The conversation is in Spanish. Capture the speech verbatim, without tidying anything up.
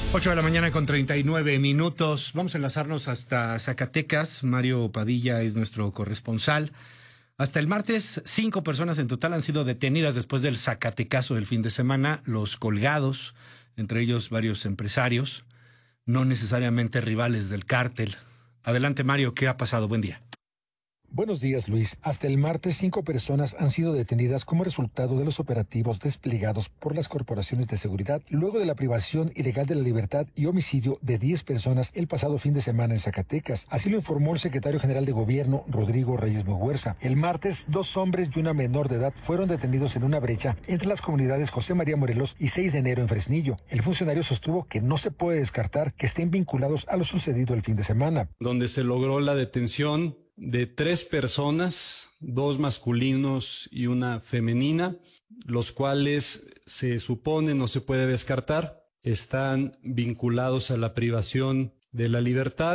ocho de la mañana con treinta y nueve minutos. Vamos a enlazarnos hasta Zacatecas. Mario Padilla es nuestro corresponsal. Hasta el martes, cinco personas en total han sido detenidas después del zacatecazo del fin de semana. Los colgados, entre ellos varios empresarios, no necesariamente rivales del cártel. Adelante, Mario, ¿qué ha pasado? Buen día. Buenos días, Luis. Hasta el martes, cinco personas han sido detenidas como resultado de los operativos desplegados por las corporaciones de seguridad luego de la privación ilegal de la libertad y homicidio de diez personas el pasado fin de semana en Zacatecas. Así lo informó el secretario general de Gobierno, Rodrigo Reyes Muguerza. El martes, dos hombres y una menor de edad fueron detenidos en una brecha entre las comunidades José María Morelos y seis de enero en Fresnillo. El funcionario sostuvo que no se puede descartar que estén vinculados a lo sucedido el fin de semana. Donde se logró la detención de tres personas, dos masculinos y una femenina, los cuales se supone, no se puede descartar, están vinculados a la privación de la libertad.